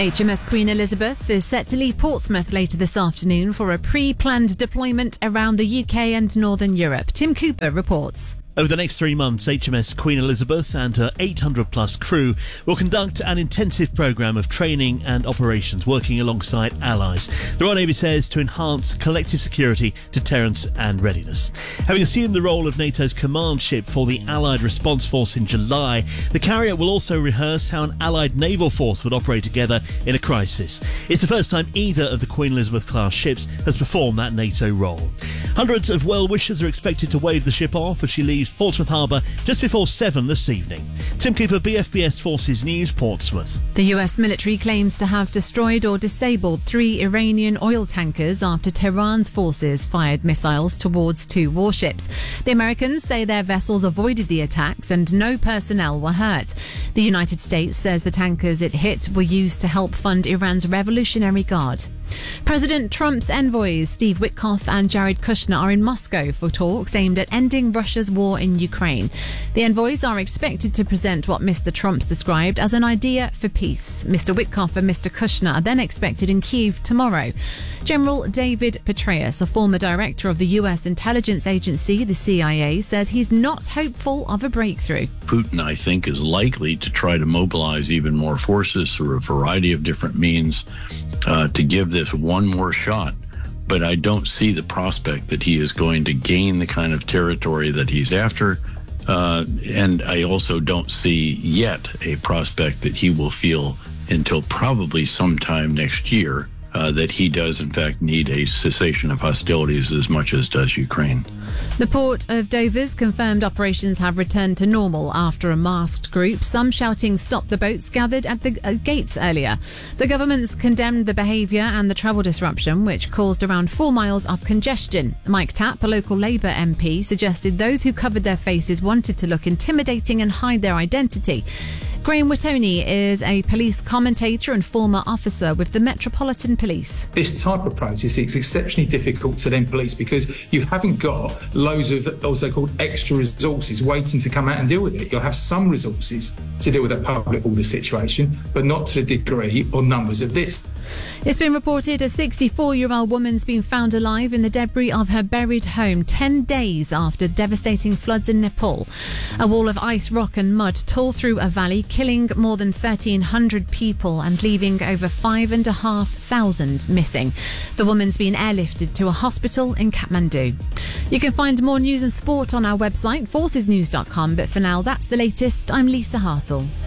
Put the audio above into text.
HMS Queen Elizabeth is set to leave Portsmouth later this afternoon for a pre-planned deployment around the UK and Northern Europe. Tim Cooper reports. Over the next 3 months, HMS Queen Elizabeth and her 800-plus crew will conduct an intensive programme of training and operations working alongside allies. The Royal Navy says to enhance collective security, deterrence and readiness. Having assumed the role of NATO's command ship for the Allied Response Force in July, the carrier will also rehearse how an Allied naval force would operate together in a crisis. It's the first time either of the Queen Elizabeth-class ships has performed that NATO role. Hundreds of well-wishers are expected to wave the ship off as she leaves Portsmouth Harbour just before 7 this evening. Tim Cooper, BFBS Forces News, Portsmouth. The US military claims to have destroyed or disabled 3 Iranian oil tankers after Tehran's forces fired missiles towards 2 warships. The Americans say their vessels avoided the attacks and no personnel were hurt. The United States says the tankers it hit were used to help fund Iran's Revolutionary Guard. President Trump's envoys Steve Witkoff and Jared Kushner are in Moscow for talks aimed at ending Russia's war in Ukraine. The envoys are expected to present what Mr. Trump's described as an idea for peace. Mr. Witkoff and Mr. Kushner are then expected in Kyiv tomorrow. General David Petraeus, a former director of the US intelligence agency, the CIA, says he's not hopeful of a breakthrough. Putin, I think, is likely to try to mobilize even more forces through a variety of different means to give this one more shot. But I don't see the prospect that he is going to gain the kind of territory that he's after. And I also don't see yet a prospect that he will feel until probably sometime next year that he does, in fact, need a cessation of hostilities as much as does Ukraine. The Port of Dover's confirmed operations have returned to normal after a masked group, some shouting "Stop the boats," gathered at the gates earlier. The government's condemned the behaviour and the travel disruption, which caused around 4 miles of congestion. Mike Tapp, a local Labour MP, suggested those who covered their faces wanted to look intimidating and hide their identity. Graham Wittoni is a police commentator and former officer with the Metropolitan Police. This type of protest is exceptionally difficult to then police because you haven't got loads of what they call extra resources waiting to come out and deal with it. You'll have some resources to deal with a public order situation, but not to the degree or numbers of this. It's been reported a 64-year-old woman's been found alive in the debris of her buried home 10 days after devastating floods in Nepal. A wall of ice, rock and mud tore through a valley, killing more than 1,300 people and leaving over 5,500 missing. The woman's been airlifted to a hospital in Kathmandu. You can find more news and sport on our website, forcesnews.com, but for now, that's the latest. I'm Lisa Hartle.